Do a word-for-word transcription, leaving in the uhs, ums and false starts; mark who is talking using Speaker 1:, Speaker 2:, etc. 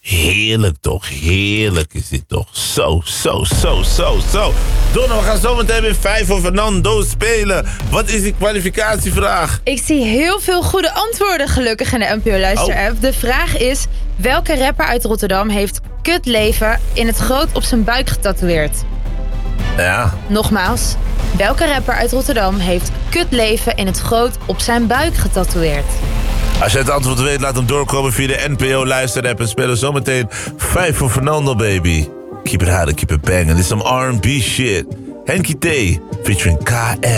Speaker 1: Heerlijk toch, heerlijk is dit toch. Zo, zo, zo, zo, zo. Donna, we gaan zo meteen weer vijf voor Fernando spelen. Wat is die kwalificatievraag?
Speaker 2: Ik zie heel veel goede antwoorden gelukkig in de N P O Luister-app.
Speaker 1: Oh.
Speaker 2: De vraag is, welke rapper uit Rotterdam heeft kutleven in het groot op zijn buik getatoeëerd?
Speaker 1: Ja.
Speaker 2: Nogmaals, welke rapper uit Rotterdam heeft kutleven in het groot op zijn buik getatoeëerd?
Speaker 1: Als je het antwoord weet, laat hem doorkomen via de N P O Luister-app. En spelen zometeen vijf voor Fernando, baby. Keep it hard and keep it banging. This is some R and B shit. Henkie T, featuring K S.